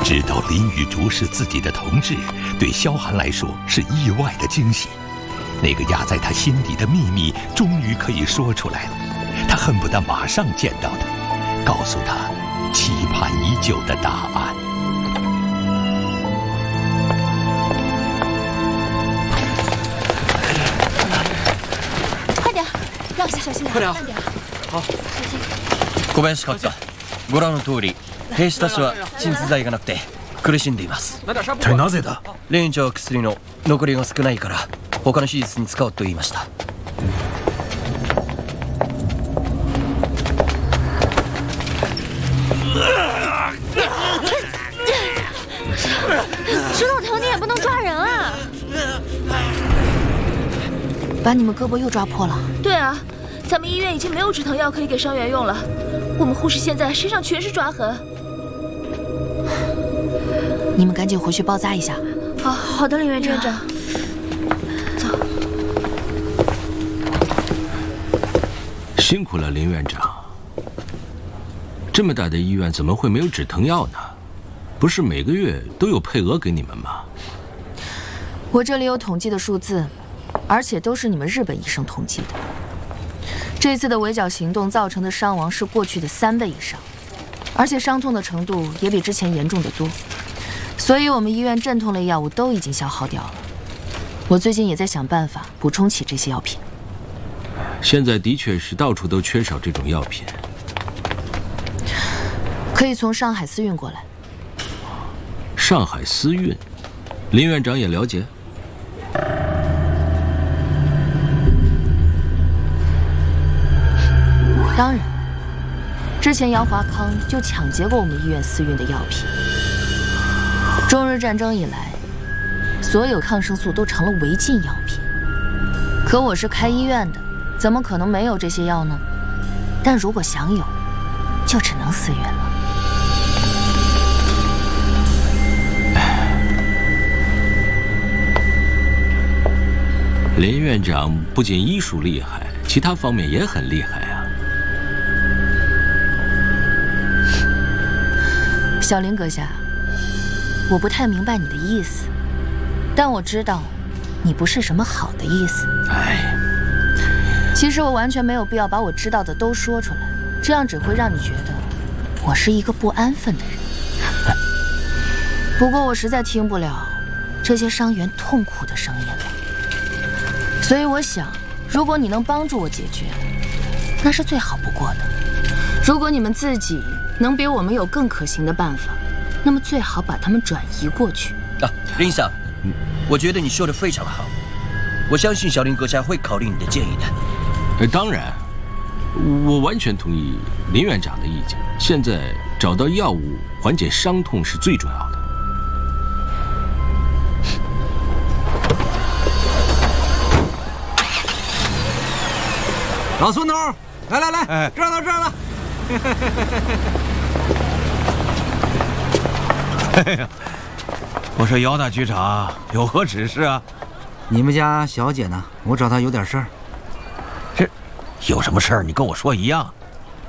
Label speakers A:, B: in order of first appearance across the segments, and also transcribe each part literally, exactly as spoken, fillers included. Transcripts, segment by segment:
A: 知道林雨竹是自己的同志，对萧寒来说是意外的惊喜。那个压在他心底的秘密终于可以说出来了，他恨不得马上见到他，告诉他期盼已久的答案。
B: 快点，让下，小心点，
C: 快点，
B: 慢点。
C: 好，
B: 小心。
C: 小林勝田、ご覧の通り、兵士たちは鎮痛剤がなくて苦しんでいます。
D: 这なぜだ？
C: 連院長は薬の残りが少ないから他の手術に使おうと言いました。
B: 石头疼，你也不能抓人啊！把你们胳膊又抓破了。
E: 对啊，咱们医院已经没有止疼药可以给伤员用了，我们护士现在身上全是抓痕。
B: 你们赶紧回去包扎一下。
E: 好，好的，林院长。走。
F: 辛苦了，林院长。这么大的医院怎么会没有止疼药呢？不是每个月都有配额给你们吗？
B: 我这里有统计的数字，而且都是你们日本医生统计的。这次的围剿行动造成的伤亡是过去的三倍以上，而且伤痛的程度也比之前严重得多。所以我们医院镇痛类药物都已经消耗掉了。我最近也在想办法补充起这些药品。
F: 现在的确是到处都缺少这种药品。
B: 可以从上海私运过来。
F: 上海私运，林院长也了解。
B: 当然，之前姚华康就抢劫过我们医院私运的药品。中日战争以来，所有抗生素都成了违禁药品。可我是开医院的，怎么可能没有这些药呢？但如果想有，就只能私运了。
F: 林院长不仅医术厉害，其他方面也很厉害啊。
B: 小林阁下，我不太明白你的意思，但我知道你不是什么好的意思。
F: 哎，
B: 其实我完全没有必要把我知道的都说出来，这样只会让你觉得我是一个不安分的人。不过我实在听不了这些伤员痛苦的声音了，所以我想，如果你能帮助我解决，那是最好不过的。如果你们自己能比我们有更可行的办法，那么最好把他们转移过去。
C: 啊，林さん，我觉得你说的非常好，我相信小林阁下会考虑你的建议的。
F: 呃，当然，我完全同意林院长的意见。现在找到药物缓解伤痛是最重要的。
D: 老孙头，来来来，哎，这儿呢这儿呢。哎呀，我说姚大局长有何指示啊？
G: 你们家小姐呢？我找她有点事儿。
D: 这有什么事儿？你跟我说一样。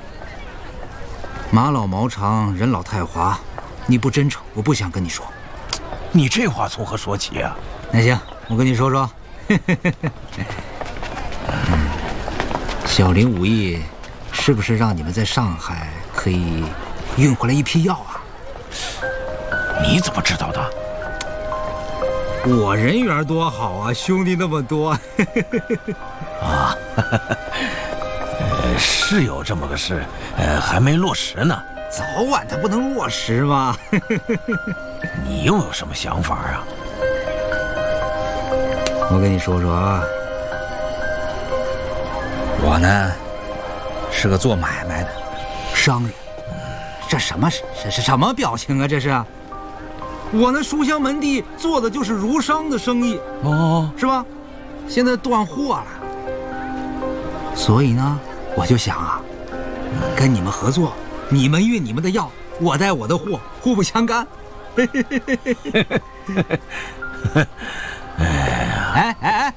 G: 马老毛长，人老太滑，你不真诚，我不想跟你说。
D: 你这话从何说起啊？
G: 那行，我跟你说说。小林武艺是不是让你们在上海可以运回来一批药啊？
D: 你怎么知道的？
G: 我人缘多好啊，兄弟那么多。
D: 啊，呃，是有这么个事，呃，还没落实呢。
G: 早晚它不能落实吗？
D: 你又有什么想法啊？
G: 我跟你说说啊。我呢，是个做买卖的商人。这什么这是什么表情啊？这是，我那书香门第做的就是儒商的生意哦，是吧？现在断货了，所以呢，我就想啊，跟你们合作，你们运你们的药，我带我的货，互不相干。
D: 哎呀，
G: 哎哎哎！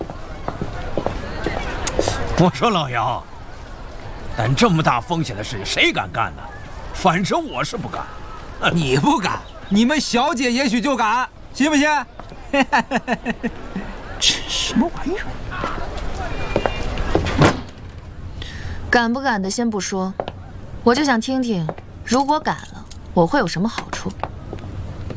D: 我说老姚，但这么大风险的事情谁敢干呢？反正我是不敢。
G: 你不敢， 你们小姐也许就敢，信不信？这什么玩意儿？
B: 敢不敢的先不说，我就想听听，如果敢了，我会有什么好处。